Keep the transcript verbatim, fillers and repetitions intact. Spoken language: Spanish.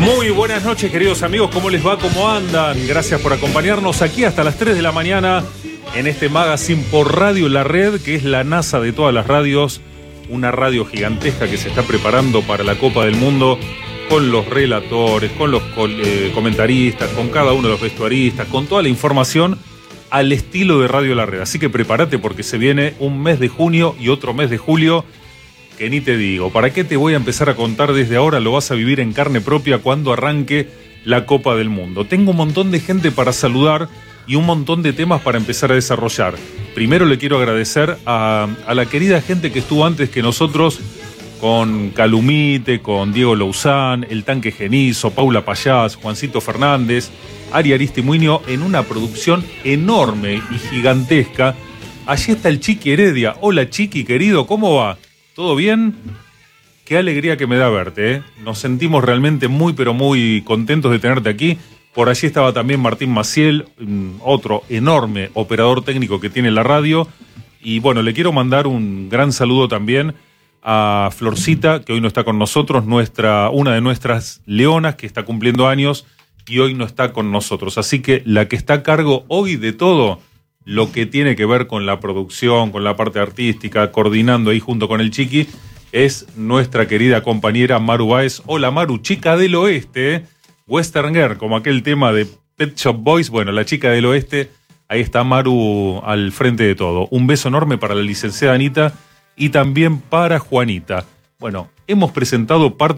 Muy buenas noches, queridos amigos, ¿cómo les va? ¿Cómo andan? Gracias por acompañarnos aquí hasta las tres de la mañana en este magazine por Radio La Red, que es la NASA de todas las radios, una radio gigantesca que se está preparando para la Copa del Mundo, con los relatores, con los eh, comentaristas, con cada uno de los vestuaristas, con toda la información al estilo de Radio La Red. Así que prepárate porque se viene un mes de junio y otro mes de julio que ni te digo. ¿Para qué te voy a empezar a contar desde ahora? Lo vas a vivir en carne propia cuando arranque la Copa del Mundo. Tengo un montón de gente para saludar y un montón de temas para empezar a desarrollar. Primero le quiero agradecer a, a la querida gente que estuvo antes que nosotros, con Calumite, con Diego Louzán, El Tanque Genizo, Paula Payás, Juancito Fernández, Ari Aristimuño, en una producción enorme y gigantesca. Allí está el Chiqui Heredia. Hola Chiqui, querido, ¿cómo va? ¿Todo bien? Qué alegría que me da verte, ¿eh? Nos sentimos realmente muy, pero muy contentos de tenerte aquí. Por allí estaba también Martín Maciel, otro enorme operador técnico que tiene la radio. Y bueno, le quiero mandar un gran saludo también a Florcita, que hoy no está con nosotros, nuestra, una de nuestras leonas que está cumpliendo años y hoy no está con nosotros. Así que la que está a cargo hoy de todo lo que tiene que ver con la producción, con la parte artística, coordinando ahí junto con el Chiqui, es nuestra querida compañera Maru Báez. Hola Maru, chica del oeste, ¿eh? Western Girl, como aquel tema de Pet Shop Boys. Bueno, la chica del oeste, ahí está Maru al frente de todo. Un beso enorme para la licenciada Anita y también para Juanita. Bueno, hemos presentado parte